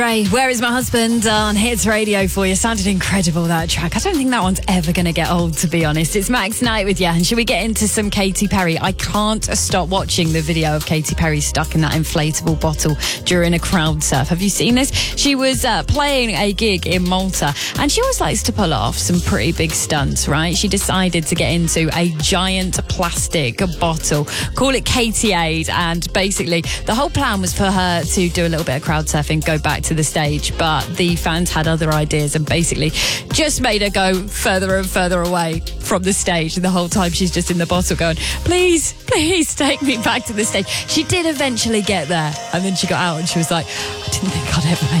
Ray, Where Is My Husband on Hits Radio for you. Sounded incredible, that track. I don't think that one's ever going to get old, to be honest. It's Max Knight with you. And should we get into some Katy Perry? I can't stop watching the video of Katy Perry stuck in that inflatable bottle during a crowd surf. Have you seen this? She was playing a gig in Malta, and she always likes to pull off some pretty big stunts, right? She decided to get into a giant plastic bottle, call it Katy Aid, and basically the whole plan was for her to do a little bit of crowd surfing, go back to the stage, but the fans had other ideas and basically just made her go further and further away from the stage, and the whole time she's just in the bottle going, please take me back to the stage. She did eventually get there, and then she got out and she was like, I didn't think I'd ever make